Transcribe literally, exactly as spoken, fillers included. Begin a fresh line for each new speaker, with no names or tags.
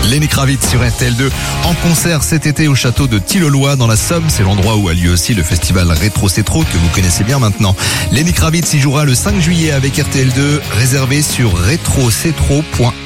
Lenny Kravitz sur R T L deux en concert cet été au château de Tilloloy dans la Somme. C'est l'endroit où a lieu aussi le festival Rétro C'est Trop que vous connaissez bien maintenant. Lenny Kravitz y jouera le cinq juillet avec R T L deux, réservé sur rétro c'est trop point